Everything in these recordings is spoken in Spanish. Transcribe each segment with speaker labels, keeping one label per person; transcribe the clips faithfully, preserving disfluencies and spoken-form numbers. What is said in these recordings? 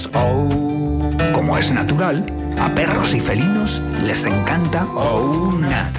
Speaker 1: Oh, como es natural, a perros y felinos les encanta Oh Nat.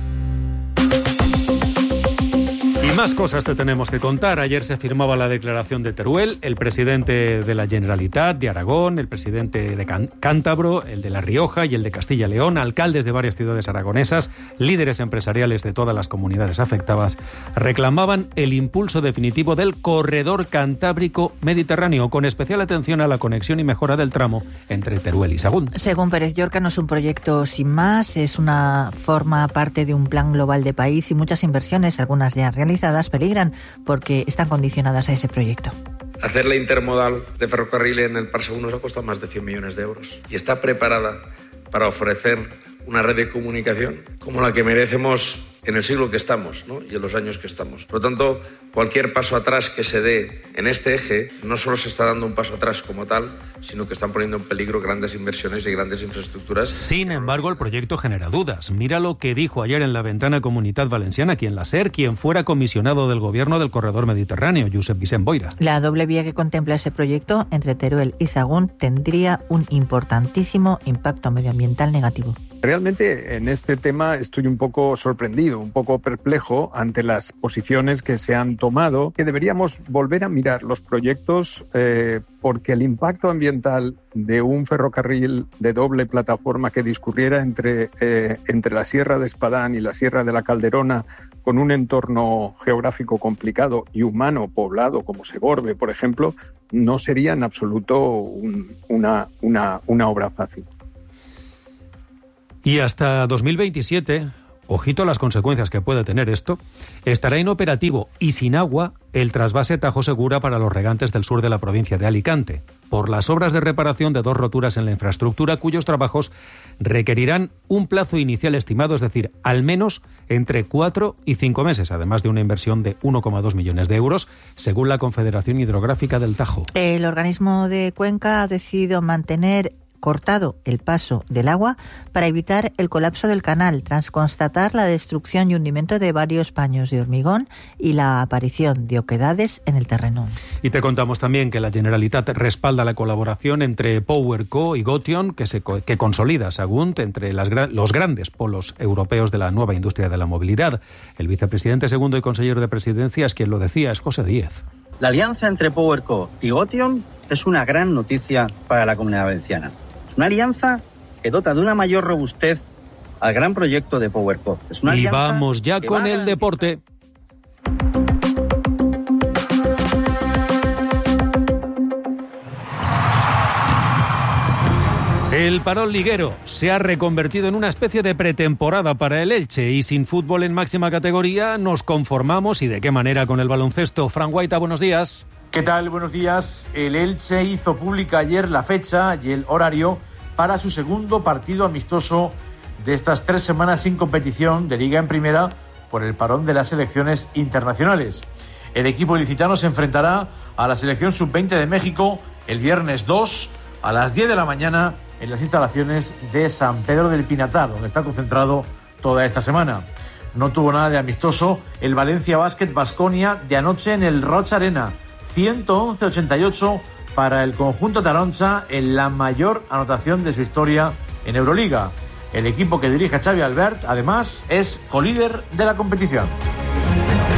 Speaker 2: Y más cosas te tenemos que contar. Ayer se firmaba la declaración de Teruel, el presidente de la Generalitat de Aragón, el presidente de Can- Cántabro, el de La Rioja y el de Castilla y León, alcaldes de varias ciudades aragonesas, líderes empresariales de todas las comunidades afectadas, reclamaban el impulso definitivo del corredor cantábrico mediterráneo, con especial atención a la conexión y mejora del tramo entre Teruel y Sahagún.
Speaker 3: Según Pérez Llorca, no es un proyecto sin más, es una forma parte de un plan global de país y muchas inversiones, algunas ya realizadas, peligran porque están condicionadas a ese proyecto.
Speaker 4: Hacer la intermodal de ferrocarril en el Parsegún nos ha costado más de cien millones de euros y está preparada para ofrecer una red de comunicación como la que merecemos en el siglo que estamos, ¿no? Y en los años que estamos. Por lo tanto, cualquier paso atrás que se dé en este eje no solo se está dando un paso atrás como tal, sino que están poniendo en peligro grandes inversiones y grandes infraestructuras.
Speaker 2: Sin embargo, el proyecto genera dudas. Mira lo que dijo ayer en la ventana Comunitat Valenciana quien la SER, quien fuera comisionado del gobierno del corredor mediterráneo, Josep Vicent Boira.
Speaker 3: La doble vía que contempla ese proyecto entre Teruel y Sahagún tendría un importantísimo impacto medioambiental negativo.
Speaker 5: Realmente en este tema estoy un poco sorprendido, un poco perplejo ante las posiciones que se han tomado, que deberíamos volver a mirar los proyectos eh, porque el impacto ambiental de un ferrocarril de doble plataforma que discurriera entre, eh, entre la Sierra de Espadán y la Sierra de la Calderona, con un entorno geográfico complicado y humano poblado como Segorbe, por ejemplo, no sería en absoluto un, una, una, una obra fácil.
Speaker 2: Y hasta dos mil veintisiete, ojito a las consecuencias que puede tener esto, estará inoperativo y sin agua el trasvase Tajo Segura para los regantes del sur de la provincia de Alicante, por las obras de reparación de dos roturas en la infraestructura cuyos trabajos requerirán un plazo inicial estimado, es decir, al menos entre cuatro y cinco meses, además de una inversión de uno coma dos millones de euros, según la Confederación Hidrográfica del Tajo.
Speaker 3: El organismo de Cuenca ha decidido mantener cortado el paso del agua para evitar el colapso del canal, tras constatar la destrucción y hundimiento de varios paños de hormigón y la aparición de oquedades en el terreno.
Speaker 2: Y te contamos también que la Generalitat respalda la colaboración entre PowerCo y Gotion, que, se, que consolida Sagunt entre las, los grandes polos europeos de la nueva industria de la movilidad. El vicepresidente segundo y consejero de Presidencia es quien lo decía, es José Díez.
Speaker 6: La alianza entre PowerCo y Gotion es una gran noticia para la Comunidad Valenciana. Una alianza que dota de una mayor robustez al gran proyecto de PowerCo. Es una
Speaker 2: y vamos ya con el deporte. El parón liguero se ha reconvertido en una especie de pretemporada para el Elche y sin fútbol en máxima categoría nos conformamos, y de qué manera, con el baloncesto. Fran Guaita, buenos días.
Speaker 7: ¿Qué tal? Buenos días. El Elche hizo pública ayer la fecha y el horario para su segundo partido amistoso de estas tres semanas sin competición de Liga en Primera por el parón de las selecciones internacionales. El equipo ilicitano se enfrentará a la selección sub veinte de México el viernes dos a las diez de la mañana en las instalaciones de San Pedro del Pinatar, donde está concentrado toda esta semana. No tuvo nada de amistoso el Valencia Basket Baskonia de anoche en el Rocha Arena, ciento once a ochenta y ocho para el conjunto taroncha, en la mayor anotación de su historia en Euroliga. El equipo que dirige Xavi Albert, además, es colíder de la competición.